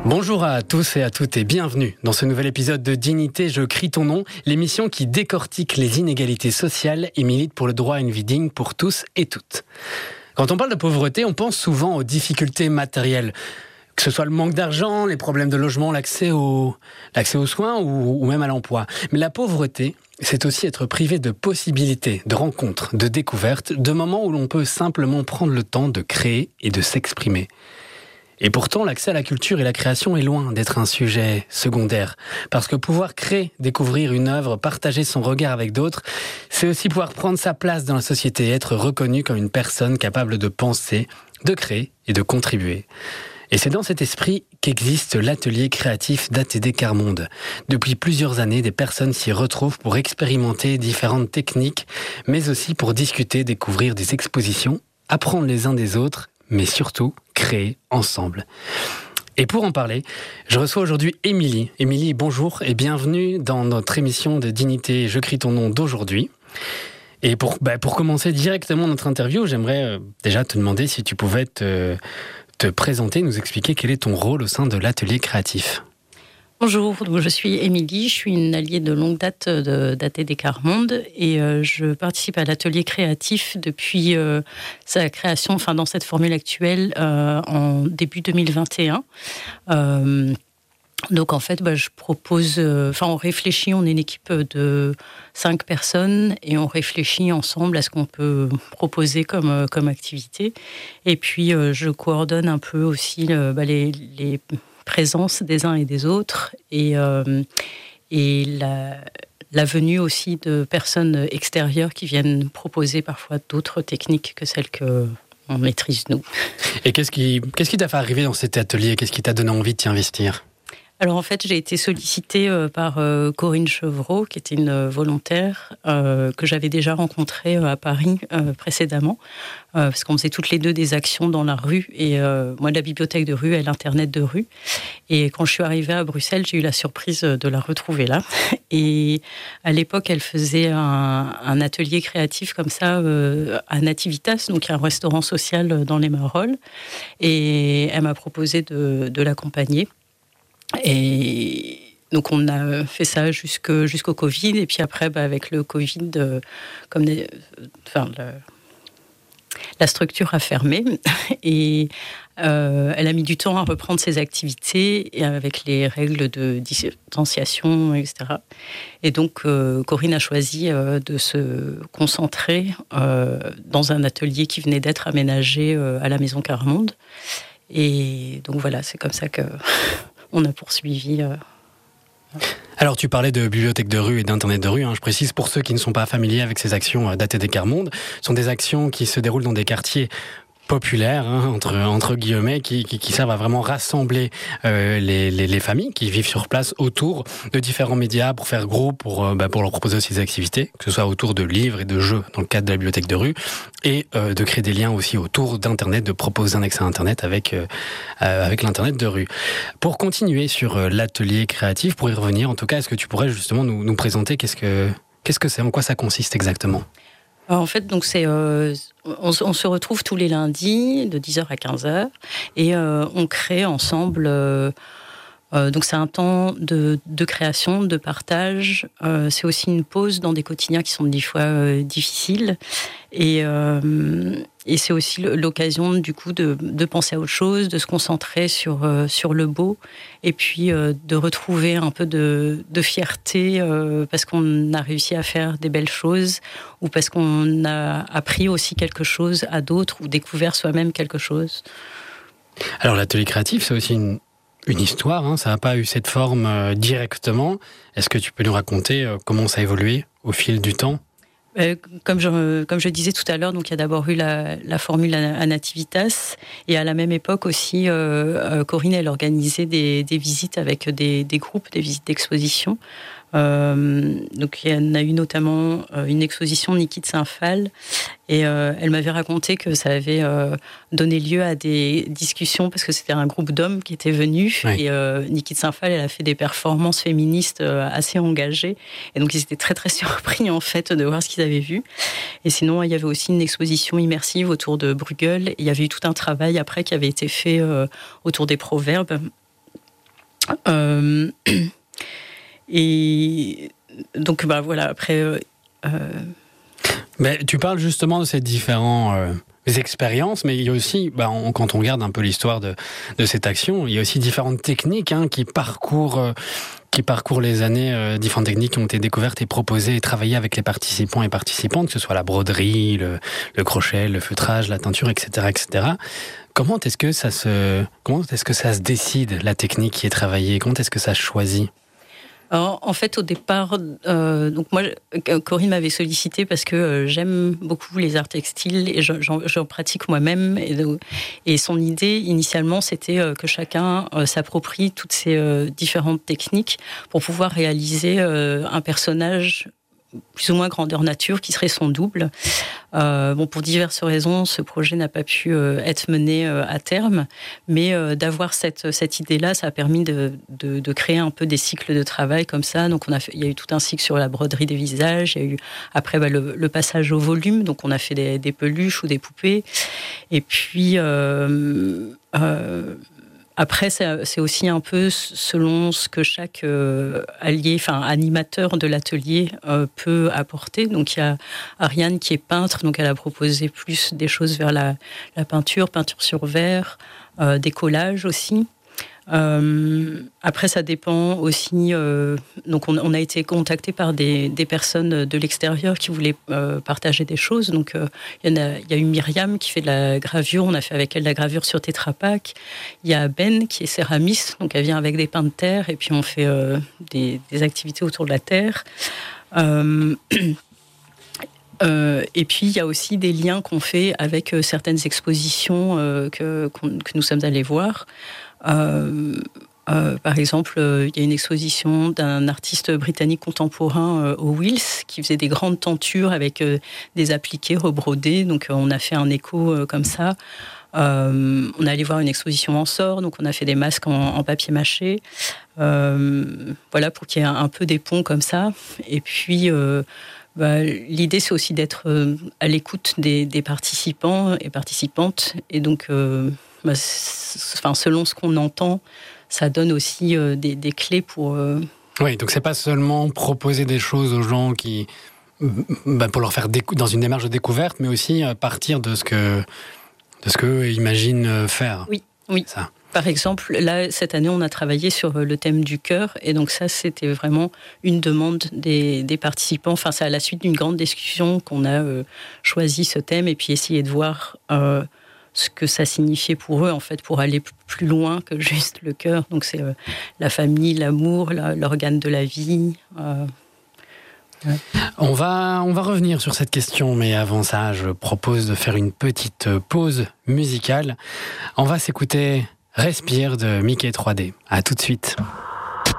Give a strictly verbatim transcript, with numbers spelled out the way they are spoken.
Bonjour à tous et à toutes et bienvenue dans ce nouvel épisode de Dignité, je crie ton nom, l'émission qui décortique les inégalités sociales et milite pour le droit à une vie digne pour tous et toutes. Quand on parle de pauvreté, on pense souvent aux difficultés matérielles, que ce soit le manque d'argent, les problèmes de logement, l'accès, au, l'accès aux soins ou, ou même à l'emploi. Mais la pauvreté, c'est aussi être privé de possibilités, de rencontres, de découvertes, de moments où l'on peut simplement prendre le temps de créer et de s'exprimer. Et pourtant, l'accès à la culture et la création est loin d'être un sujet secondaire. Parce que pouvoir créer, découvrir une œuvre, partager son regard avec d'autres, c'est aussi pouvoir prendre sa place dans la société et être reconnu comme une personne capable de penser, de créer et de contribuer. Et c'est dans cet esprit qu'existe l'atelier créatif d'A T D Quart-Monde. Depuis plusieurs années, des personnes s'y retrouvent pour expérimenter différentes techniques, mais aussi pour discuter, découvrir des expositions, apprendre les uns des autres, mais surtout créer ensemble. Et pour en parler, je reçois aujourd'hui Émilie. Émilie, bonjour et bienvenue dans notre émission de Dignité, je crie ton nom d'aujourd'hui. Et pour, bah, pour commencer directement notre interview, j'aimerais euh, déjà te demander si tu pouvais te, te présenter, nous expliquer quel est ton rôle au sein de l'atelier créatif. Bonjour, je suis Émilie, je suis une alliée de longue date de, d'A T D Quart-Monde et euh, je participe à l'atelier créatif depuis euh, sa création, enfin dans cette formule actuelle, euh, en début deux mille vingt et un. Euh, donc en fait, bah, je propose, euh, enfin on réfléchit, on est une équipe de cinq personnes et on réfléchit ensemble à ce qu'on peut proposer comme, comme activité. Et puis euh, je coordonne un peu aussi le, bah, les... les présence des uns et des autres et, euh, et la, la venue aussi de personnes extérieures qui viennent proposer parfois d'autres techniques que celles qu'on maîtrise nous. Et qu'est-ce qui, qu'est-ce qui t'a fait arriver dans cet atelier ? Qu'est-ce qui t'a donné envie de t'y investir ? Alors en fait, j'ai été sollicitée par Corinne Chevreau, qui était une volontaire euh, que j'avais déjà rencontrée à Paris euh, précédemment, euh, parce qu'on faisait toutes les deux des actions dans la rue, et euh, moi la bibliothèque de rue et l'internet de rue. Et quand je suis arrivée à Bruxelles, j'ai eu la surprise de la retrouver là. Et à l'époque, elle faisait un, un atelier créatif comme ça euh, à Nativitas, donc un restaurant social dans les Marolles, et elle m'a proposé de, de l'accompagner. Et donc on a fait ça jusque, jusqu'au Covid, et puis après bah, avec le Covid, euh, comme des, enfin, le, la structure a fermé et euh, elle a mis du temps à reprendre ses activités et avec les règles de distanciation, et cetera. Et donc euh, Corinne a choisi euh, de se concentrer euh, dans un atelier qui venait d'être aménagé euh, à la Maison Quart-Monde. Et donc voilà, c'est comme ça que on a poursuivi. Euh... Alors, tu parlais de bibliothèque de rue et d'internet de rue. Hein. Je précise pour ceux qui ne sont pas familiers avec ces actions d'A T D Quart-Monde. Ce sont des actions qui se déroulent dans des quartiers populaires, hein, entre, entre guillemets, qui, qui, qui servent à vraiment rassembler euh, les, les, les familles qui vivent sur place autour de différents médias pour faire gros, pour, euh, bah, pour leur proposer aussi des activités, que ce soit autour de livres et de jeux dans le cadre de la bibliothèque de rue, et euh, de créer des liens aussi autour d'Internet, de proposer un accès à Internet avec, euh, avec l'Internet de rue. Pour continuer sur euh, l'atelier créatif, pour y revenir, en tout cas, est-ce que tu pourrais justement nous, nous présenter qu'est-ce que, qu'est-ce que c'est, en quoi ça consiste exactement ? En fait, donc c'est, euh, on, on se retrouve tous les lundis de dix heures à quinze heures et euh, on crée ensemble. Euh, euh, donc c'est un temps de, de création, de partage. Euh, c'est aussi une pause dans des quotidiens qui sont des fois euh, difficiles. Et, euh, et c'est aussi l'occasion du coup de, de penser à autre chose, de se concentrer sur, euh, sur le beau et puis euh, de retrouver un peu de, de fierté euh, parce qu'on a réussi à faire des belles choses ou parce qu'on a appris aussi quelque chose à d'autres ou découvert soi-même quelque chose. Alors l'atelier créatif, c'est aussi une, une histoire, hein, ça n'a pas eu cette forme euh, directement. Est-ce que tu peux nous raconter euh, comment ça a évolué au fil du temps ? Euh, comme, je, comme je disais tout à l'heure, donc il y a d'abord eu la, la formule à Nativitas et à la même époque aussi, euh, Corinne elle organisait des, des visites avec des, des groupes, des visites d'exposition. Euh, donc il y en a eu notamment euh, une exposition de Niki de Saint-Phal et euh, elle m'avait raconté que ça avait euh, donné lieu à des discussions parce que c'était un groupe d'hommes qui étaient venus. Oui. Et euh, Niki de Saint-Phal elle a fait des performances féministes euh, assez engagées et donc ils étaient très très surpris en fait de voir ce qu'ils avaient vu. Et sinon il y avait aussi une exposition immersive autour de Bruegel et il y avait eu tout un travail après qui avait été fait euh, autour des proverbes. Euh, et donc, bah, voilà, après... Euh, mais tu parles justement de ces différents... Euh... expériences, mais il y a aussi, bah, on, quand on regarde un peu l'histoire de, de cette action, il y a aussi différentes techniques hein, qui parcourent, euh, qui parcourent les années, euh, différentes techniques qui ont été découvertes et proposées et travaillées avec les participants et participantes, que ce soit la broderie, le, le crochet, le feutrage, la teinture, et cetera, et cetera. Comment est-ce que ça se, comment est-ce que ça se décide, la technique qui est travaillée? Comment est-ce que ça se choisit? Alors, en fait, au départ, euh, donc moi, Corinne m'avait sollicité parce que euh, j'aime beaucoup les arts textiles et j'en, j'en pratique moi-même. Et, et son idée, initialement, c'était euh, que chacun euh, s'approprie toutes ces euh, différentes techniques pour pouvoir réaliser euh, un personnage plus ou moins grandeur nature, qui serait son double. Euh, bon, pour diverses raisons, ce projet n'a pas pu euh, être mené euh, à terme, mais euh, d'avoir cette, cette idée-là, ça a permis de, de, de créer un peu des cycles de travail comme ça. Donc, on a fait, il y a eu tout un cycle sur la broderie des visages, il y a eu après bah, le, le passage au volume, donc on a fait des, des peluches ou des poupées. Et puis... Euh, euh, Après, c'est aussi un peu selon ce que chaque euh, allié, enfin animateur de l'atelier euh, peut apporter. Donc, il y a Ariane qui est peintre, donc elle a proposé plus des choses vers la, la peinture, peinture sur verre, euh, des collages aussi. Euh, après, ça dépend aussi. Euh, donc, on, on a été contacté par des, des personnes de l'extérieur qui voulaient euh, partager des choses. Donc, euh, il y en a, il y a eu Myriam qui fait de la gravure. On a fait avec elle de la gravure sur Tetra Pak. Il y a Ben qui est céramiste. Donc, elle vient avec des pains de terre et puis on fait euh, des, des activités autour de la terre. Euh, Euh, et puis, il y a aussi des liens qu'on fait avec euh, certaines expositions euh, que, que nous sommes allés voir. Euh, euh, par exemple, euh, il y a une exposition d'un artiste britannique contemporain euh, au Wills qui faisait des grandes tentures avec euh, des appliqués rebrodés. Donc, euh, on a fait un écho euh, comme ça. Euh, on est allé voir une exposition en sort, donc on a fait des masques en, en papier mâché. Euh, voilà, pour qu'il y ait un, un peu des ponts comme ça. Et puis... Euh, Bah, l'idée, c'est aussi d'être euh, à l'écoute des, des participants et participantes. Et donc, euh, bah, enfin, selon ce qu'on entend, ça donne aussi euh, des, des clés pour... Euh... Oui, donc c'est pas seulement proposer des choses aux gens qui, bah, pour leur faire décou- dans une démarche de découverte, mais aussi à partir de ce que, de ce qu'eux imaginent faire. Oui, oui. Ça. Par exemple, là, cette année, on a travaillé sur le thème du cœur. Et donc ça, c'était vraiment une demande des, des participants. Enfin, c'est à la suite d'une grande discussion qu'on a euh, choisi ce thème et puis essayé de voir euh, ce que ça signifiait pour eux, en fait, pour aller plus loin que juste le cœur. Donc c'est euh, la famille, l'amour, la, l'organe de la vie... Euh, Ouais. On va, on va revenir sur cette question, mais avant ça, je propose de faire une petite pause musicale. On va s'écouter Respire de Mickey trois D. À tout de suite.